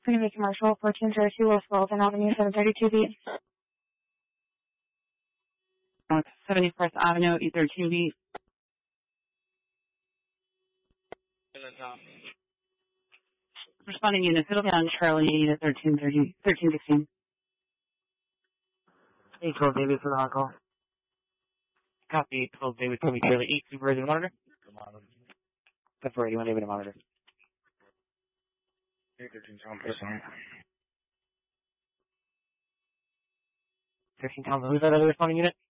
Freeway Commercial, 1402 West Walton Avenue, 732 B. North 71st Avenue, 832 B. Responding unit, Middletown, Charlie, unit 1316. 812 David for the on-call. Copy, 12 David, Tommy Charlie, 8 supervisor monitor. That's for 81 David to monitor. 13 Tom, personnel. 13 Tom, who's that other responding unit?